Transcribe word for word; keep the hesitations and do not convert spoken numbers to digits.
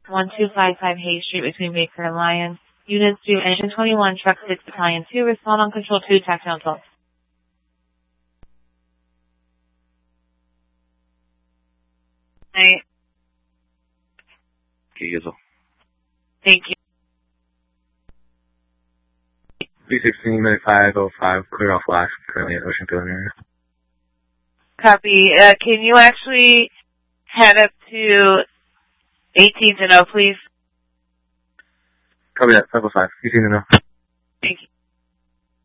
one two five five Hayes Street between Baker and Lyons. Units two, Engine twenty-one, Truck six, Battalion two, respond on Control two, Tactile twelve. Right. Okay, Gizzle. Thank you. three sixteen, ninety-five oh five, clear off last, currently at Ocean Field area. Copy. Uh, can you actually head up to eighteenth and O, please? Copy that, five oh five, eighteen and oh. Thank you.